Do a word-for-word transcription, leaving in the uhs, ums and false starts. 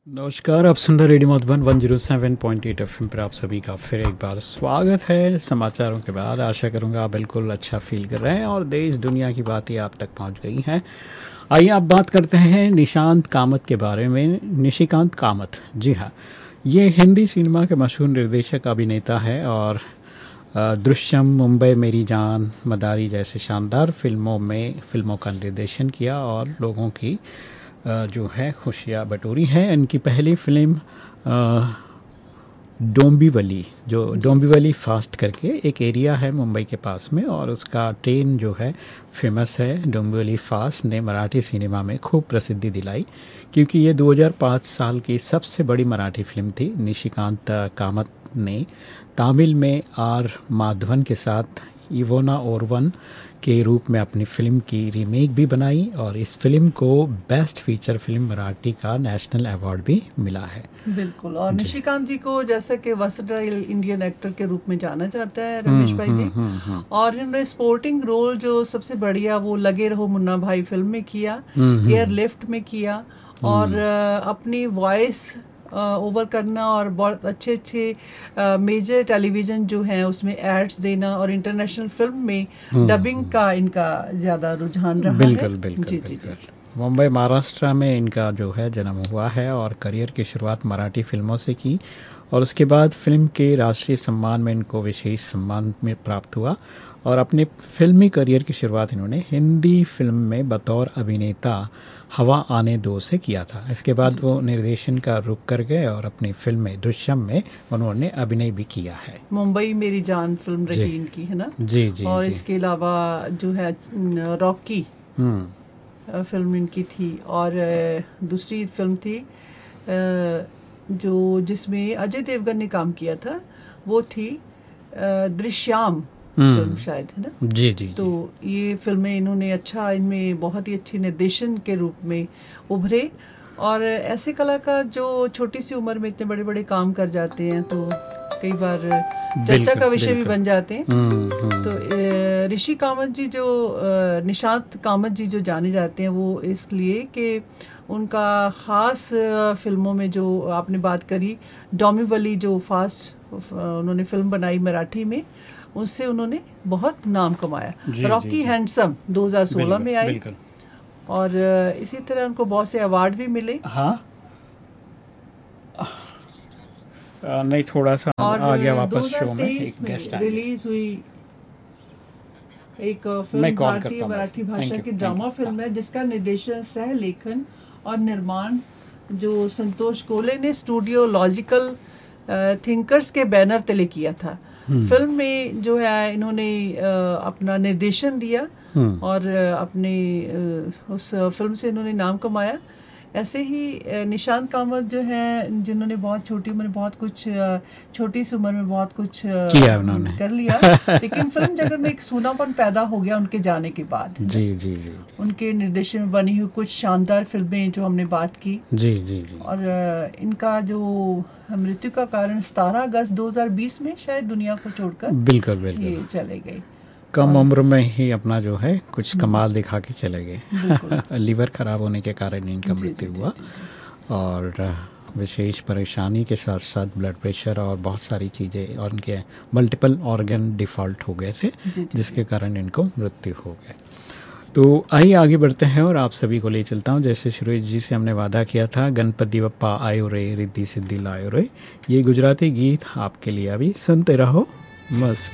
नमस्कार, आप सुन रहे radio Madhuban one zero seven point eight F M पर आप सभी का फिर एक बार स्वागत है। समाचारों के बाद आशा करूंगा आप बिल्कुल अच्छा फील कर रहे हैं और देश दुनिया की बातें आप तक पहुंच गई हैं। आइए आप बात करते हैं निशांत कामत के बारे में। निशिकांत कामत, जी हाँ, ये हिंदी सिनेमा के मशहूर निर्देशक अभिनेता है और अ, दृश्यम, मुंबई मेरी जान, मदारी जैसे शानदार फिल्मों में फिल्मों का निर्देशन किया और लोगों की अ, जो है खुशियाँ बटोरी हैं। इनकी पहली फिल्म अ, डोंबिवली, जो डोंबिवली फास्ट करके एक एरिया है मुंबई के पास में, और उसका ट्रेन जो है फेमस है। डोंबिवली फास्ट ने मराठी सिनेमा में खूब प्रसिद्धि दिलाई क्योंकि ये दो हज़ार पाँच साल की सबसे बड़ी मराठी फिल्म थी। निशिकांत कामत ने तमिल में आर माधवन के साथ इवोना ओरवन के रूप में अपनी फिल्म की रीमेक भी बनाई और इस फिल्म को बेस्ट फीचर फिल्म मराठी का नेशनल अवार्ड भी मिला है। बिल्कुल। और जी। निशिकांत जी को जैसा कि वर्सेटाइल इंडियन एक्टर के रूप में जाना जाता है रमेश भाई जी। हम्म, हम्म, और इन्होंने स्पोर्टिंग रोल जो सबसे बढ़िया वो लगे रहो मुन्ना भाई फिल्म में किया, हम्म, एयर हम्म, लिफ्ट में किया, और अ, अपनी वॉइस ओवर करना और बहुत अच्छे अच्छे मेजर टेलीविजन जो हैं उसमें एड्स देना और इंटरनेशनल फिल्म में डबिंग का इनका ज़्यादा रुझान रहा है। बिल्कुल बिल्कुल जी जी जी। बिल्कुल। मुंबई महाराष्ट्र में इनका जो है जन्म हुआ है और करियर की शुरुआत मराठी फिल्मों से की और उसके बाद फिल्म के राष्ट्रीय सम्मान में इनको विशेष सम्मान में प्राप्त हुआ और अपने फिल्मी करियर की शुरुआत इन्होंने हिंदी फिल्म में बतौर अभिनेता हवा आने दो से किया था। इसके बाद वो निर्देशन का रुख कर गए और अपनी फिल्म में दृश्यम में उन्होंने अभिनय भी किया है। मुंबई मेरी जान फिल्म जी रही इनकी, है ना। जी जी और जी। इसके अलावा जो है न, रॉकी हम्म अ, फिल्म इनकी थी। और अ, दूसरी फिल्म थी अ, जो जिसमें अजय देवगन ने काम किया था, वो थी अ, दृश्याम फिल्म शायद, है ना। जी जी तो जी। ये फिल्में इन्होंने अच्छा, इनमें बहुत ही अच्छी निर्देशन के रूप में उभरे। और ऐसे कलाकार जो छोटी सी उम्र में इतने बड़े बड़े काम कर जाते हैं तो कई बार चर्चा बिल्कुल का विषय भी बिल्कुल। बन जाते हैं। हम्म तो हम्म अ, ऋषि कामत जी जो अ, निशांत कामत जी जो जाने जाते हैं वो इसलिए कि उनका ख़ास अ, फिल्मों में जो आपने बात करी डोंबिवली जो फास्ट उन्होंने फिल्म बनाई मराठी में, उससे उन्होंने बहुत नाम कमाया। जी जी रॉकी जी। हैंडसम दो हज़ार सोलह बिल्कुल में आई बिल्कुल। और अ, इसी तरह उनको बहुत से अवार्ड भी मिले। हाँ। आ, नहीं, थोड़ा सा और आ गया अ, वापस शो में, दो हज़ार तेईस एक गेस्ट में आएंगे। रिलीज हुई एक अ, मैं फिल्म कॉल भारतीय करता हूँ मराठी वैसे। थैंक भाषा यू की थैंक यू। ड्रामा हाँ। फिल्म है जिसका निर्देशन, सह लेखन और निर्माण जो संतोष कोले ने स्टूडियो लॉजिकल थिंकर्स के बैनर तले किया था। फिल्म में जो है इन्होंने अ, अपना निर्देशन दिया हम्म और अ, अपने अ, उस फिल्म से इन्होंने नाम कमाया। ऐसे ही अ, निशांत कामत जो हैं जिन्होंने बहुत छोटी उम्र में बहुत कुछ अ, छोटी सी उम्र में बहुत कुछ अ, किया उन्होंने। कर लिया, लेकिन फिल्म जगत में एक सूनापन पैदा हो गया उनके जाने के बाद, है ना। जी जी जी उनके निर्देशन में बनी हुई कुछ शानदार फिल्में जो हमने बात की। जी जी जी। और अ, इनका जो मृत्यु का कारण सत्रह अगस्त दो हज़ार बीस में शायद दुनिया को छोड़कर बिल्कुल बिल्कुल। ये चले गए। कम और उम्र में ही अपना जो है कुछ हम्म, कमाल दिखा के चले बिल्कुल। गए। लीवर खराब होने के कारण इनका जी जी मृत्यु जी हुआ जी जी। और अ, विशेष परेशानी के साथ साथ ब्लड प्रेशर और बहुत सारी चीज़ें और उनके मल्टीपल ऑर्गन डिफॉल्ट हो गए थे, जी जी जी। जिसके कारण इनको मृत्यु हो गए। तो आइए आगे बढ़ते हैं और आप सभी को ले चलता हूँ, जैसे सुरेश जी से हमने वादा किया था, गणपति बप्पा आयो रे, रिद्धि सिद्धि लायो रे, ये गुजराती गीत आपके लिए अभी सुनते रहो मस्त।